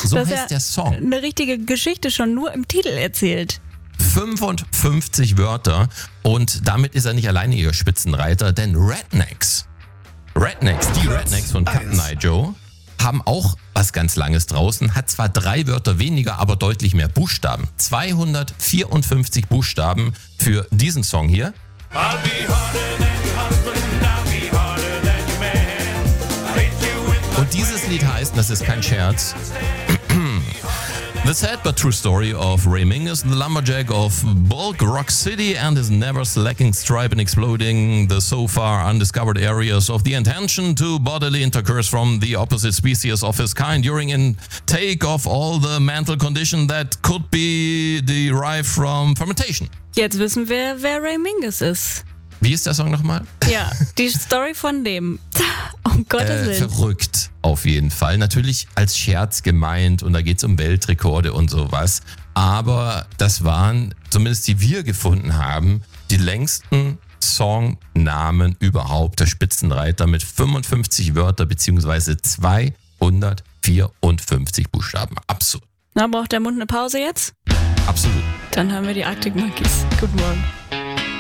So heißt der Song. Eine richtige Geschichte schon nur im Titel erzählt. 55 Wörter und damit ist er nicht alleine ihr Spitzenreiter, denn Rednecks von Cotton Eye Joe, haben auch was ganz Langes draußen, hat zwar 3 Wörter weniger, aber deutlich mehr Buchstaben. 254 Buchstaben für diesen Song hier. Und dieses Lied heißt, das ist kein Scherz, The sad but true story of Ray Mingus, the lumberjack of Bulk Rock City and his never slacking stripe in exploding the so far undiscovered areas of the intention to bodily intercourse from the opposite species of his kind during intake of all the mental condition that could be derived from fermentation. Jetzt wissen wir, wer Ray Mingus ist. Wie ist der Song nochmal? Ja, die Story von dem. Um Gottes Willen. Verrückt auf jeden Fall. Natürlich als Scherz gemeint und da geht es um Weltrekorde und sowas. Aber das waren, zumindest die wir gefunden haben, die längsten Songnamen überhaupt. Der Spitzenreiter mit 55 Wörter bzw. 254 Buchstaben. Absurd. Na, braucht der Mund eine Pause jetzt? Absolut. Dann haben wir die Arctic Monkeys. Guten Morgen.